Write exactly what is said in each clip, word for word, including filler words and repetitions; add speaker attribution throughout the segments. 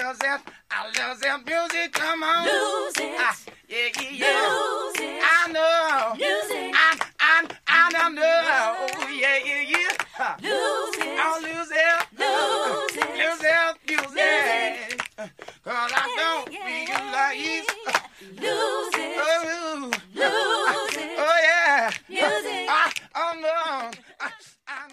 Speaker 1: lose it. I lose it. Music, come on.
Speaker 2: Lose it.
Speaker 1: Ah, yeah, yeah, yeah.
Speaker 2: Lose it.
Speaker 1: I know.
Speaker 2: Music.
Speaker 1: I, I, I don't know. Oh, yeah, yeah, yeah. Huh.
Speaker 2: Lose it.
Speaker 1: I'll lose it.
Speaker 2: Lose it.
Speaker 1: Lose it. Lose it. Cause I don't feel like
Speaker 2: Lose it.
Speaker 1: Oh,
Speaker 2: Lose it.
Speaker 1: oh yeah.
Speaker 2: Music.
Speaker 1: I, oh no. I, I,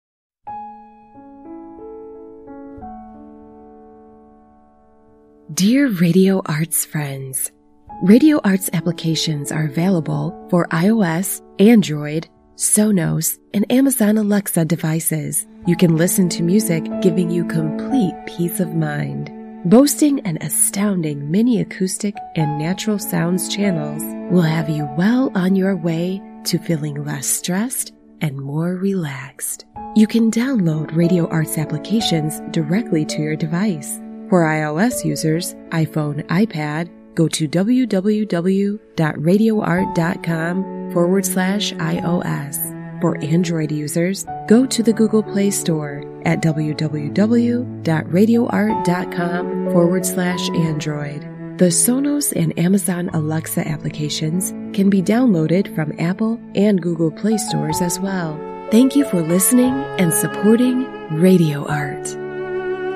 Speaker 3: Dear Radio Arts friends, Radio Arts applications are available for iOS, Android, Sonos, and Amazon Alexa devices. You can listen to music giving you complete peace of mind. Boasting an astounding mini acoustic and natural sounds channels will have you well on your way to feeling less stressed and more relaxed. You can download Radio Arts applications directly to your device. For iOS users, iPhone, iPad, go to www.radioart.com forward slash iOS. For Android users, go to the Google Play Store at www.radioart.com forward slash Android. The Sonos and Amazon Alexa applications can be downloaded from Apple and Google Play stores as well. Thank you for listening and supporting Radio Art.